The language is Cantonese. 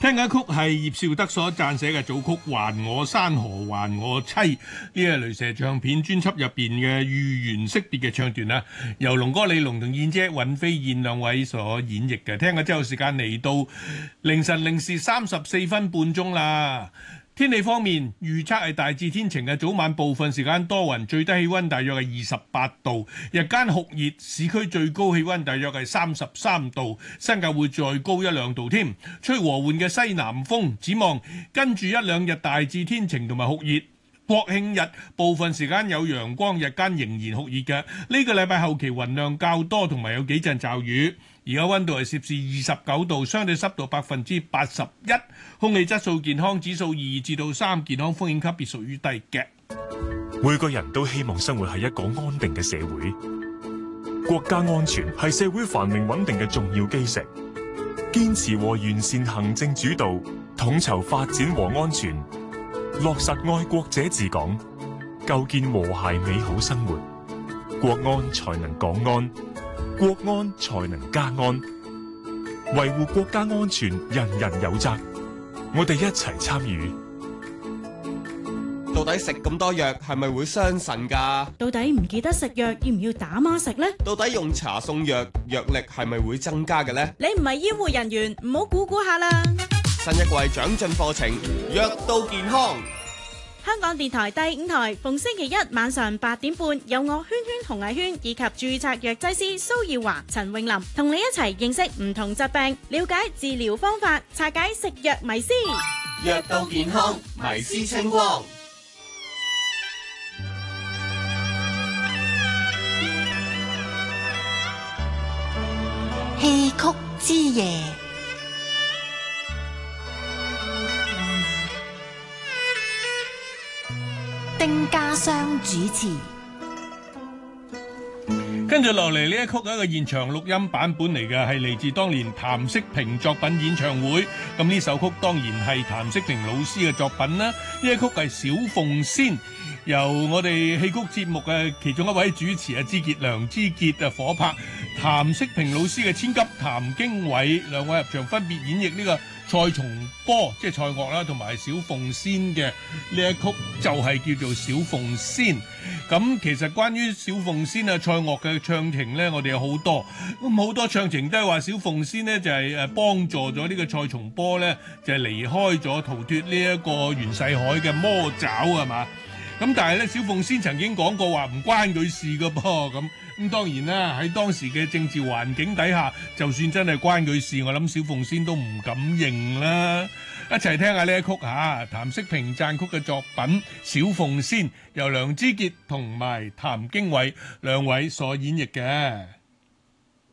聽緊曲係葉紹德所撰寫嘅組曲《還我山河還我妻》，呢係雷蛇唱片專輯入邊嘅豫園惜別嘅唱段啦，由龍哥李龍同燕姐尹飛燕兩位所演繹嘅。聽咗之後，時間嚟到凌晨零時34分半鐘啦。天氣方面預測係大致天晴嘅，早晚部分時間多雲，最低氣溫大約係28度，日間酷熱，市區最高氣溫大約係33度，新界會再高1-2度添，吹和緩嘅西南風。展望跟住1-2日大致天晴同埋酷熱，國慶日部分時間有陽光，日間仍然酷熱嘅。呢個禮拜後期雲量較多，同埋有幾陣驟雨。而家溫度係攝氏29度，相對濕度81%，空氣質素健康指數2至3，健康風險級別屬於低嘅。 每個人都希望生活喺一個安定嘅社會，國家安全係社會繁榮穩定嘅重要基石。堅持和完善行政主導，統籌發展和安全，落實愛國者治港，構建和諧美好生活，國安才能港安，國安才能家安。維護國家安全，人人有責。我哋一齊參與。 到底食咁多藥係咪會傷腎㗎？ 到底唔記得食藥要唔要打孖食呢？ 到底用茶送藥，藥力係咪會增加嘅呢？ 你唔係醫護人員，唔好估估下啦。 新一季長進課程，藥到健康。 香港電台第5台，逢星期一晚上8點半，有我圈圈紅藝圈以及註冊藥劑師蘇耀華、陳詠琳，同你一齊認識唔同疾病，了解治療方法，拆解食藥迷思。 藥到健康，迷思清光。 戲曲之夜，丁家湘主持。 跟住落嚟呢一曲係一個現場錄音版本嚟嘅，係嚟自當年譚式平作品演唱會。咁呢首曲當然係譚式平老師嘅作品啦。呢一曲係小鳳仙，由我哋戲曲節目嘅其中一位主持啊，梁之傑啊火拍，譚式平老師嘅千金譚經緯兩位合唱，分別演繹呢個蔡松波即係蔡樂啦，同埋小鳳仙嘅呢一曲就係叫做小鳳仙。咁其實關於小鳳仙啊蔡樂嘅唱情呢，我哋有好多，咁好多唱情都係話小鳳仙呢就係幫助咗呢個蔡松波呢，就係離開咗逃脫呢一個袁世凱嘅魔爪係嘛。咁但係咧，小鳳仙曾經講過話唔關佢事噶噃，咁當然啦，喺當時嘅政治環境底下，就算真係關佢事，我諗小鳳仙都唔敢認啦。一齊聽下呢一曲嚇，譚式平撰曲嘅作品《小鳳仙》，由梁之傑同埋譚經緯兩位所演繹嘅。